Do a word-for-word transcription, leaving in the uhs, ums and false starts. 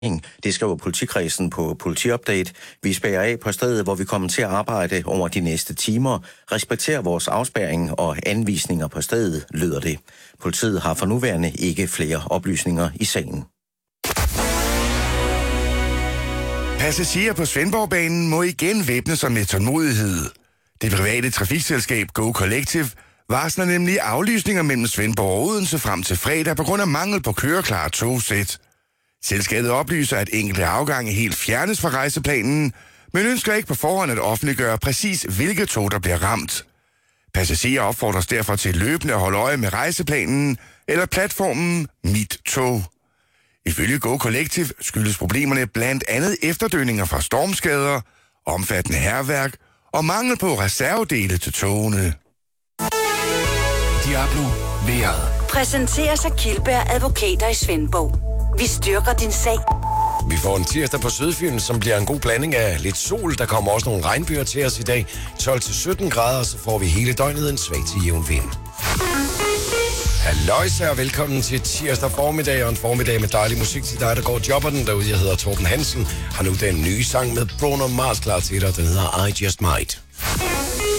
Det skriver politikredsen på Politiupdate. Vi spærrer af på stedet, hvor vi kommer til at arbejde over de næste timer. Respekter vores afspærring og anvisninger på stedet, lyder det. Politiet har for nuværende ikke flere oplysninger i sagen. Passagerer på Svendborgbanen må igen væbne sig med tålmodighed. Det private trafikselskab Go Collective varsler nemlig aflysninger mellem Svendborg og Odense frem til fredag på grund af mangel på køreklare togsæt. Selskabet oplyser, at enkelte afgange helt fjernes fra rejseplanen, men ønsker ikke på forhånd at offentliggøre præcis, hvilke tog, der bliver ramt. Passagerer opfordres derfor til løbende at holde øje med rejseplanen eller platformen Mit Tog. Ifølge Go Collective skyldes problemerne blandt andet efterdønninger fra stormskader, omfattende hærværk og mangel på reservedele til togene. Diablo Vejret præsenteres af Kildberg Advokater i Svendborg. Vi styrker din sag. Vi får en tirsdag på Sydfyn, som bliver en god blanding af lidt sol. Der kommer også nogle regnbyger til os i dag. tolv til sytten grader, så får vi hele døgnet en svag til jævn vind. Halløjsa og velkommen til tirsdag formiddag og en formiddag med dejlig musik til dig, der går jobber den derude. Jeg hedder Torben Hansen, har nu den nye sang med Bruno Mars klar til dig, den hedder I Just Might.